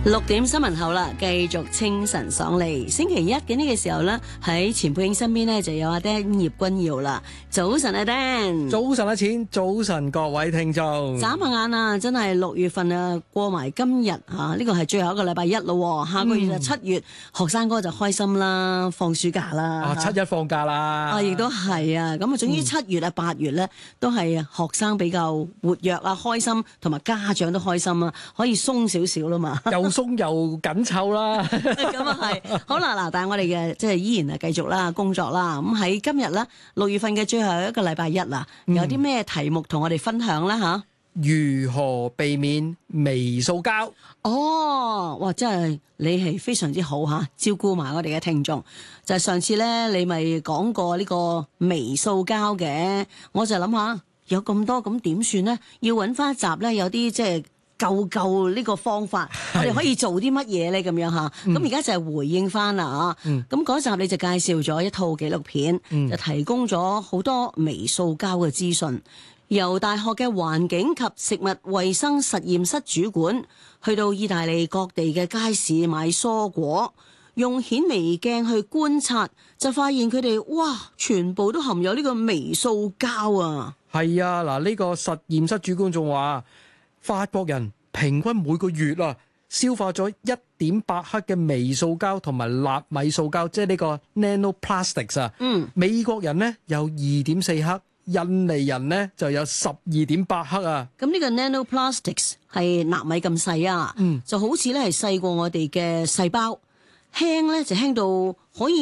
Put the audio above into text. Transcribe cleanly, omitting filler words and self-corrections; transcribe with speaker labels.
Speaker 1: 6點新聞後啦，繼續清晨爽利。星期一嘅呢個時候呢，喺錢佩英身邊呢就有阿 Dan 葉君耀啦。早晨阿 Dan，
Speaker 2: 早晨阿錢，早晨各位聽眾。
Speaker 1: 眨下眼啊，真係6月份啊，過埋今日啊，呢個係最後一個禮拜一咯。下個月就7月，學生哥就開心啦，放暑假啦。
Speaker 2: 7一放假啦。
Speaker 1: 啊，亦都係啊。咁啊，總之7月啊、8月呢，都係學生比較活躍啊、開心，同埋家長都開心啊，可以鬆少少啦嘛。
Speaker 2: 又鬆又緊湊啦。
Speaker 1: 咁啊係。好啦，嗱，但係我哋嘅即係依然係繼續啦，工作啦。咁喺今日咧，6月份嘅最後一個禮拜一啦，有啲咩題目同我哋分享咧吓？
Speaker 2: 如何避免微塑膠？
Speaker 1: 哦，哇，真係你係非常之好吓，照顧埋我哋嘅聽眾。就係上次咧，你咪講過呢個微塑膠嘅，我就諗下有咁多咁點算咧？要揾翻一集咧，有啲即係舊呢個方法，我哋可以做啲乜嘢咧？咁樣吓，咁而家就係回應翻啦啊！咁嗰集你就介紹咗一套紀錄片，就提供咗好多微塑膠嘅資訊。由大學嘅環境及食物衛生實驗室主管去到意大利各地嘅街市買蔬果，用顯微鏡去觀察，就發現佢哋哇，全部都含有呢個微塑膠啊！
Speaker 2: 係啊，嗱，呢個實驗室主管仲話，法國人平均每個月消化咗1.8克嘅微塑膠同埋納米塑膠，即係呢個 nanoplastics 啊。美國人呢有2.4克，印尼人呢就有12.8克啊。
Speaker 1: 咁呢個 nanoplastics 係納米咁細啊，就好似咧係細過我哋嘅細胞，輕咧就輕到可以